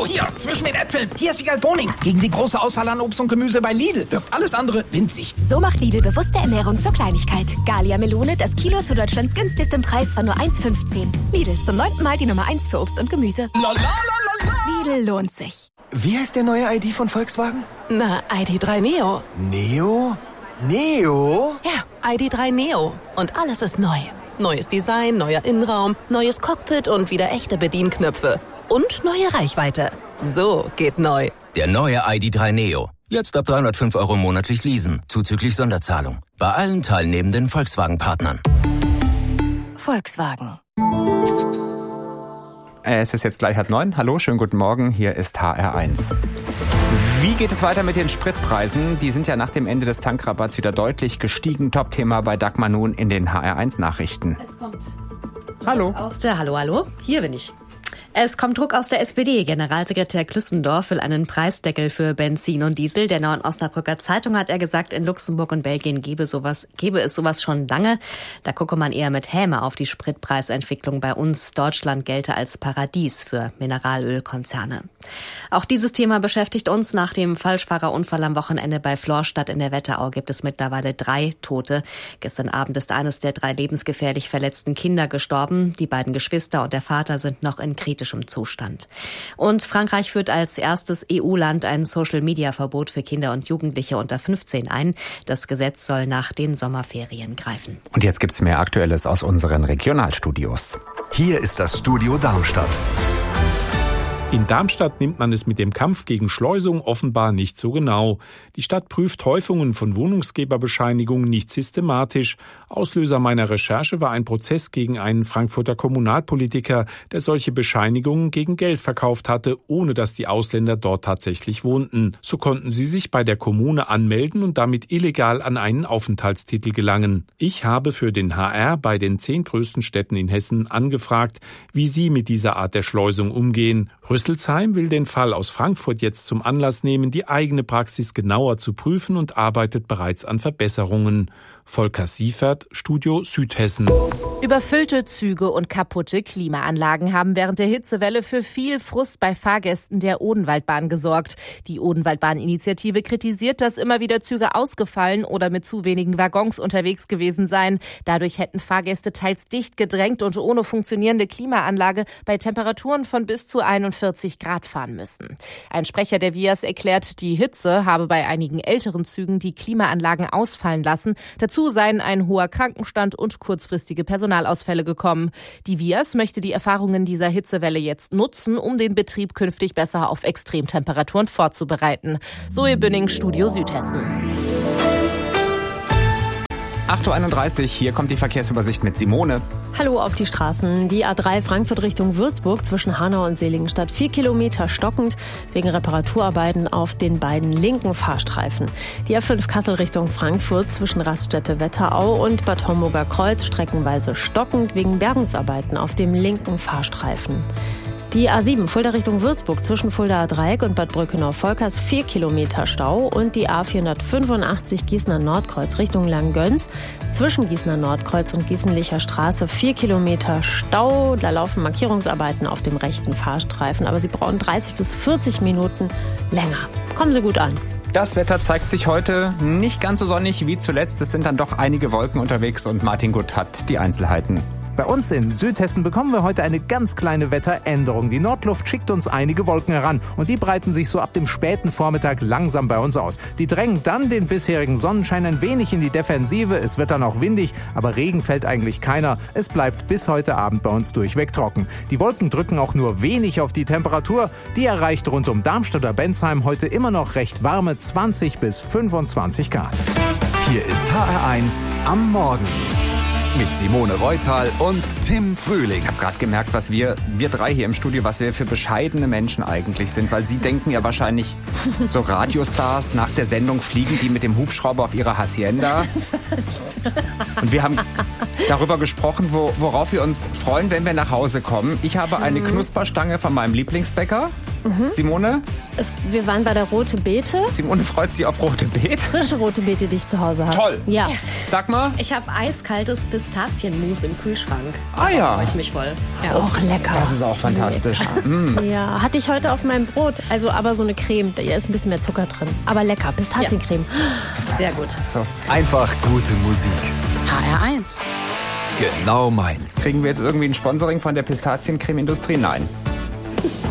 Genau hier, zwischen den Äpfeln. Hier ist Wiegald Boning. Gegen die große Auswahl an Obst und Gemüse bei Lidl wirkt alles andere winzig. So macht Lidl bewusste Ernährung zur Kleinigkeit. Gallia Melone, das Kilo zu Deutschlands günstigstem Preis von nur 1,15. Lidl, zum 9. Mal die Nummer 1 für Obst und Gemüse. Lidl lohnt sich. Wie heißt der neue ID von Volkswagen? Na, ID.3 Neo. Neo? Neo? Ja, ID.3 Neo. Und alles ist neu. Neues Design, neuer Innenraum, neues Cockpit und wieder echte Bedienknöpfe. Und neue Reichweite. So geht neu. Der neue ID.3 Neo. Jetzt ab 305 € monatlich leasen, zuzüglich Sonderzahlung. Bei allen teilnehmenden Volkswagen-Partnern. Volkswagen. Es ist jetzt gleich 8:30. Hallo, schönen guten Morgen. Hier ist HR1. Wie geht es weiter mit den Spritpreisen? Die sind ja nach dem Ende des Tankrabatts wieder deutlich gestiegen. Top-Thema bei Dagmar nun in den HR1-Nachrichten. Es kommt Hallo. Hallo. Hier bin ich. Es kommt Druck aus der SPD. Generalsekretär Klüssendorf will einen Preisdeckel für Benzin und Diesel. Der Neuen Osnabrücker Zeitung hat er gesagt, in Luxemburg und Belgien gäbe es sowas schon lange. Da gucke man eher mit Häme auf die Spritpreisentwicklung bei uns. Deutschland gelte als Paradies für Mineralölkonzerne. Auch dieses Thema beschäftigt uns. Nach dem Falschfahrerunfall am Wochenende bei Florstadt in der Wetterau gibt es mittlerweile 3 Tote. Gestern Abend ist eines der 3 lebensgefährlich verletzten Kinder gestorben. Die beiden Geschwister und der Vater sind noch in kritischem Zustand. Und Frankreich führt als erstes EU-Land ein Social-Media-Verbot für Kinder und Jugendliche unter 15 ein. Das Gesetz soll nach den Sommerferien greifen. Und jetzt gibt's mehr Aktuelles aus unseren Regionalstudios. Hier ist das Studio Darmstadt. In Darmstadt nimmt man es mit dem Kampf gegen Schleusung offenbar nicht so genau. Die Stadt prüft Häufungen von Wohnungsgeberbescheinigungen nicht systematisch. Auslöser meiner Recherche war ein Prozess gegen einen Frankfurter Kommunalpolitiker, der solche Bescheinigungen gegen Geld verkauft hatte, ohne dass die Ausländer dort tatsächlich wohnten. So konnten sie sich bei der Kommune anmelden und damit illegal an einen Aufenthaltstitel gelangen. Ich habe für den HR bei den 10 größten Städten in Hessen angefragt, wie sie mit dieser Art der Schleusung umgehen. Rüsselsheim will den Fall aus Frankfurt jetzt zum Anlass nehmen, die eigene Praxis genauer zu prüfen und arbeitet bereits an Verbesserungen. Volker Siefert, Studio Südhessen. Überfüllte Züge und kaputte Klimaanlagen haben während der Hitzewelle für viel Frust bei Fahrgästen der Odenwaldbahn gesorgt. Die Odenwaldbahn-Initiative kritisiert, dass immer wieder Züge ausgefallen oder mit zu wenigen Waggons unterwegs gewesen seien. Dadurch hätten Fahrgäste teils dicht gedrängt und ohne funktionierende Klimaanlage bei Temperaturen von bis zu 41 Grad fahren müssen. Ein Sprecher der VIAS erklärt, die Hitze habe bei einigen älteren Zügen die Klimaanlagen ausfallen lassen. Dazu seien ein hoher Krankenstand und kurzfristige Personalausfälle gekommen. Die VIAS möchte die Erfahrungen dieser Hitzewelle jetzt nutzen, um den Betrieb künftig besser auf Extremtemperaturen vorzubereiten. Zoe Bünning, Studio Südhessen. 8:31 Uhr, hier kommt die Verkehrsübersicht mit Simone. Hallo auf die Straßen. Die A3 Frankfurt Richtung Würzburg zwischen Hanau und Seligenstadt 4 Kilometer stockend wegen Reparaturarbeiten auf den beiden linken Fahrstreifen. Die A5 Kassel Richtung Frankfurt zwischen Raststätte-Wetterau und Bad Homburger Kreuz streckenweise stockend wegen Bergungsarbeiten auf dem linken Fahrstreifen. Die A7 Fulda Richtung Würzburg zwischen Fuldaer Dreieck und Bad Brückenau-Volkers 4 Kilometer Stau und die A485 Gießener Nordkreuz Richtung Langgöns zwischen Gießener Nordkreuz und Gießenlicher Straße 4 Kilometer Stau. Da laufen Markierungsarbeiten auf dem rechten Fahrstreifen, aber sie brauchen 30 bis 40 Minuten länger. Kommen Sie gut an. Das Wetter zeigt sich heute nicht ganz so sonnig wie zuletzt. Es sind dann doch einige Wolken unterwegs und Martin Gutt hat die Einzelheiten. Bei uns in Südhessen bekommen wir heute eine ganz kleine Wetteränderung. Die Nordluft schickt uns einige Wolken heran und die breiten sich so ab dem späten Vormittag langsam bei uns aus. Die drängen dann den bisherigen Sonnenschein ein wenig in die Defensive. Es wird dann auch windig, aber Regen fällt eigentlich keiner. Es bleibt bis heute Abend bei uns durchweg trocken. Die Wolken drücken auch nur wenig auf die Temperatur. Die erreicht rund um Darmstadt oder Bensheim heute immer noch recht warme 20 bis 25 Grad. Hier ist HR1 am Morgen. Mit Simone Reutal und Tim Frühling. Ich habe gerade gemerkt, was wir 3 hier im Studio, was wir für bescheidene Menschen eigentlich sind. Weil Sie denken ja wahrscheinlich, so Radiostars nach der Sendung fliegen die mit dem Hubschrauber auf ihre Hacienda. Und wir haben darüber gesprochen, worauf wir uns freuen, wenn wir nach Hause kommen. Ich habe eine Knusperstange von meinem Lieblingsbäcker. Simone? Wir waren bei der Rote Beete. Simone freut sich auf rote Beete. Frische rote Beete, die ich zu Hause habe. Toll. Ja. Dagmar? Ich habe eiskaltes Pistazienmus im Kühlschrank. Ah ja. Da freue ich mich voll. Ist auch lecker. Das ist auch fantastisch. Ja, hatte ich heute auf meinem Brot. Also aber so eine Creme, da ist ein bisschen mehr Zucker drin. Aber lecker, Pistaziencreme. Sehr gut. So. Einfach gute Musik. HR1. Genau meins. Kriegen wir jetzt irgendwie ein Sponsoring von der Pistaziencreme-Industrie? Nein.